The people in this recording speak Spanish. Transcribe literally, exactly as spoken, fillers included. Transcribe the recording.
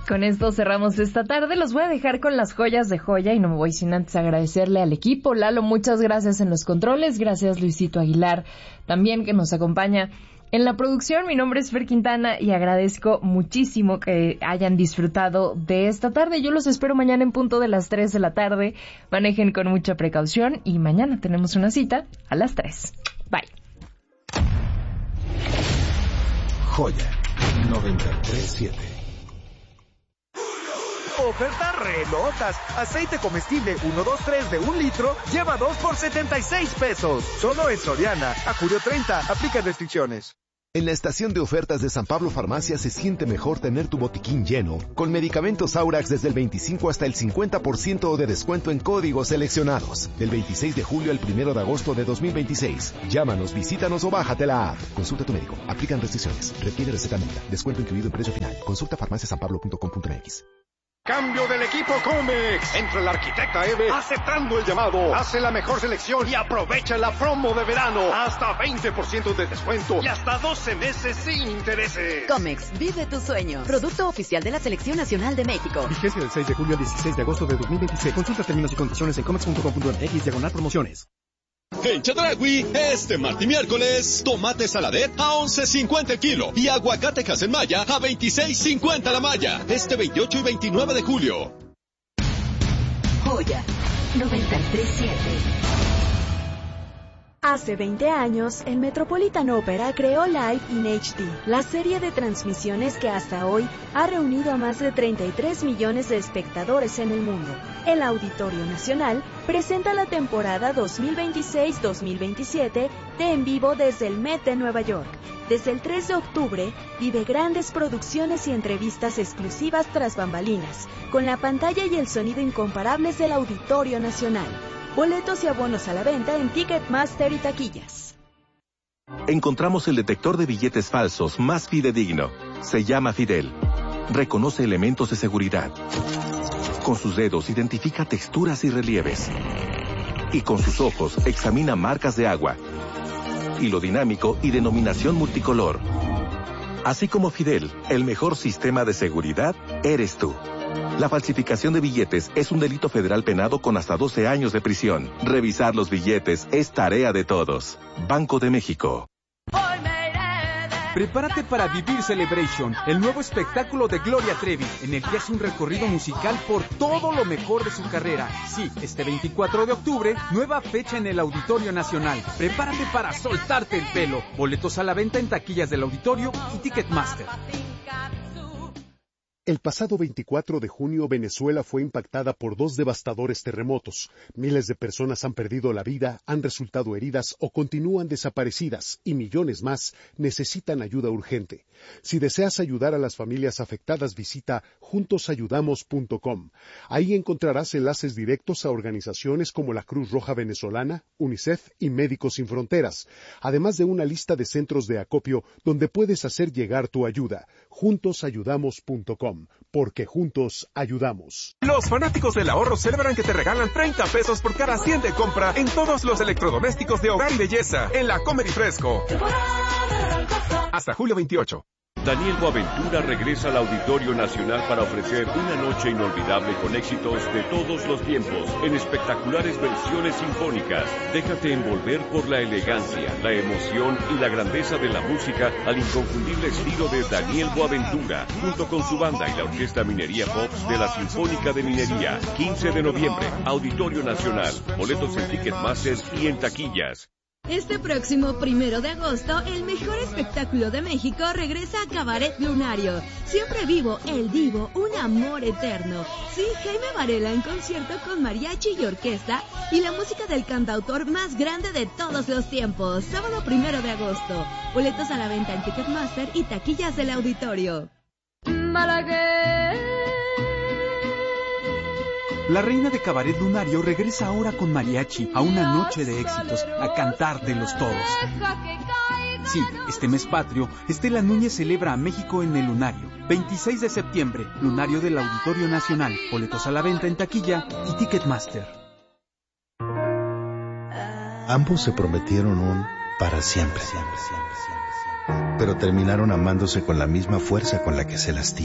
Con esto cerramos esta tarde. Los voy a dejar con las joyas de Joya y no me voy sin antes agradecerle al equipo. Lalo, muchas gracias en los controles. Gracias, Luisito Aguilar, también, que nos acompaña en la producción. Mi nombre es Fer Quintana y agradezco muchísimo que hayan disfrutado de esta tarde. Yo los espero mañana en punto de las tres de la tarde. Manejen con mucha precaución y mañana tenemos una cita a las tres. Bye. Joya noventa y tres punto siete. Ofertas relotas. Aceite comestible uno dos tres de un litro, lleva dos por setenta y seis pesos. Solo en Soriana. A julio treinta. Aplica restricciones. En la estación de ofertas de San Pablo Farmacia se siente mejor tener tu botiquín lleno, con medicamentos Aurax desde el veinticinco hasta el cincuenta por ciento de descuento en códigos seleccionados. Del veintiséis de julio al primero de agosto de dos mil veintiséis. Llámanos, visítanos o bájate la app. Consulta a tu médico. Aplican restricciones. Requiere receta médica. Descuento incluido en precio final. Consulta farmacia san pablo punto com punto m x. Cambio del equipo Comex. Entra el arquitecta Eve aceptando el llamado. Hace la mejor selección y aprovecha la promo de verano. Hasta veinte por ciento de descuento y hasta doce meses sin intereses. Comex, vive tu sueño. Producto oficial de la Selección Nacional de México. Vigencia del seis de julio al dieciséis de agosto de dos mil veintiséis. Consulta términos y condiciones en comex punto com punto m x diagonal promociones. En Chedraui, este martes y miércoles, tomate saladet a once cincuenta el kilo y aguacate Maya a veintiséis cincuenta la malla. Este veintiocho y veintinueve de julio. Joya noventa y tres punto siete. Hace veinte años, el Metropolitan Opera creó Live in H D, la serie de transmisiones que hasta hoy ha reunido a más de treinta y tres millones de espectadores en el mundo. El Auditorio Nacional presenta la temporada dos mil veintiséis dos mil veintisiete de En Vivo desde el Met de Nueva York. Desde el tres de octubre, vive grandes producciones y entrevistas exclusivas tras bambalinas, con la pantalla y el sonido incomparables del Auditorio Nacional. Boletos y abonos a la venta en Ticketmaster y taquillas. Encontramos el detector de billetes falsos más fidedigno. Se llama Fidel. Reconoce elementos de seguridad. Con sus dedos identifica texturas y relieves. Y con sus ojos examina marcas de agua, hilo dinámico y denominación multicolor. Así como Fidel, el mejor sistema de seguridad eres tú. La falsificación de billetes es un delito federal penado con hasta doce años de prisión. Revisar los billetes es tarea de todos. Banco de México. Prepárate para vivir Celebration, el nuevo espectáculo de Gloria Trevi, en el que hace un recorrido musical por todo lo mejor de su carrera. Sí, este veinticuatro de octubre, nueva fecha en el Auditorio Nacional. Prepárate para soltarte el pelo. Boletos a la venta en taquillas del Auditorio y Ticketmaster. El pasado veinticuatro de junio, Venezuela fue impactada por dos devastadores terremotos. Miles de personas han perdido la vida, han resultado heridas o continúan desaparecidas, y millones más necesitan ayuda urgente. Si deseas ayudar a las familias afectadas, visita juntos ayudamos punto com. Ahí encontrarás enlaces directos a organizaciones como la Cruz Roja Venezolana, UNICEF y Médicos Sin Fronteras, además de una lista de centros de acopio donde puedes hacer llegar tu ayuda. juntos ayudamos punto com. Porque juntos ayudamos. Los fanáticos del ahorro celebran que te regalan treinta pesos por cada cien de compra en todos los electrodomésticos de hogar y belleza en la Comer y Fresco. Hasta julio veintiocho. Daniel Boaventura regresa al Auditorio Nacional para ofrecer una noche inolvidable con éxitos de todos los tiempos, en espectaculares versiones sinfónicas. Déjate envolver por la elegancia, la emoción y la grandeza de la música al inconfundible estilo de Daniel Boaventura, junto con su banda y la Orquesta Minería Pops de la Sinfónica de Minería. quince de noviembre, Auditorio Nacional. Boletos en Ticketmaster y en taquillas. Este próximo primero de agosto, el mejor espectáculo de México regresa a Cabaret Lunario. Siempre vivo, el divo, un amor eterno. Sí, Jaime Varela en concierto con mariachi y orquesta y la música del cantautor más grande de todos los tiempos. Sábado primero de agosto. Boletos a la venta en Ticketmaster y taquillas del Auditorio. Malagueña. La reina de Cabaret Lunario regresa ahora con mariachi a una noche de éxitos, a cantártelos todos. Sí, este mes patrio, Estela Núñez celebra a México en el Lunario. veintiséis de septiembre, Lunario del Auditorio Nacional. Boletos a la venta en taquilla y Ticketmaster. Ambos se prometieron un para siempre, pero terminaron amándose con la misma fuerza con la que se lastiman.